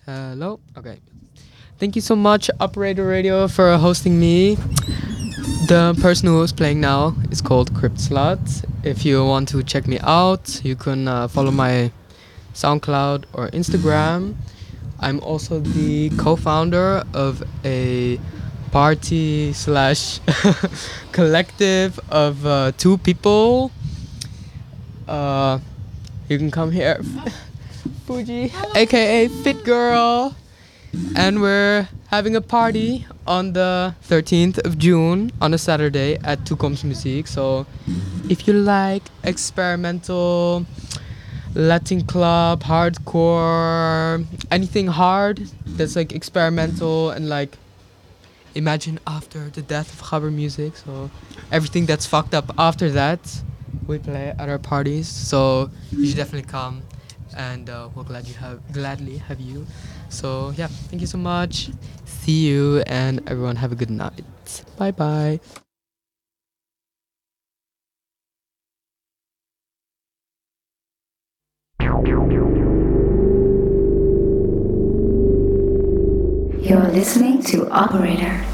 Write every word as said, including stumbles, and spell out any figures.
Hello. Okay. Thank you so much, Operator Radio, for hosting me. The person who is playing now is called Crypt Slut. If you want to check me out, you can uh, follow my SoundCloud or Instagram. I'm also the co-founder of a party slash collective of uh, two people. Uh, you can come here, Fuji, aka Fit Girl, and we're having a party on the thirteenth of June on a Saturday at Toekomst Muziek. So if you like experimental Latin club, hardcore, anything hard that's like experimental and like imagine after the death of Gabber music, so everything that's fucked up after that, we play at our parties. So you should definitely come, and uh, we'll glad you have gladly have you. So yeah, thank you so much. See you, and everyone have a good night. Bye bye. You're listening to Operator.